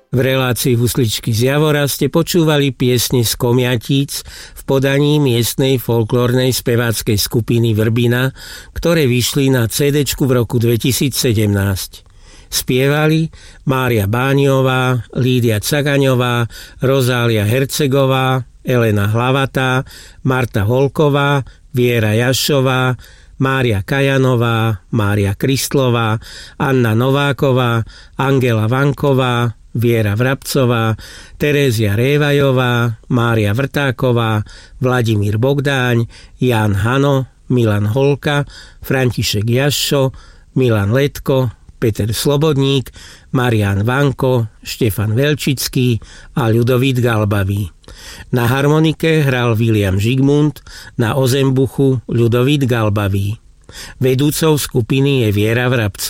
V relácii Husličky z Javora ste počúvali piesne z Komiatíc v podaní miestnej folklórnej speváckej skupiny Vrbina, ktoré vyšli na CD-čku v roku 2017. Spievali Mária Bániová, Lídia Cagaňová, Rozália Hercegová, Elena Hlavatá, Marta Holková, Viera Jašová, Mária Kajanová, Mária Kristlová, Anna Nováková, Angela Vanková, Viera Vrabcová, Terézia Révajová, Mária Vrtáková, Vladimír Bogdáň, Ján Hano, Milan Holka, František Jašo, Milan Letko, Peter Slobodník, Marián Vanko, Štefan Velčický a Ľudovít Galbavý. Na harmonike hral William Žigmund, na ozembuchu Ľudovít Galbavý. Vedúcou skupiny je Viera Vrabcová.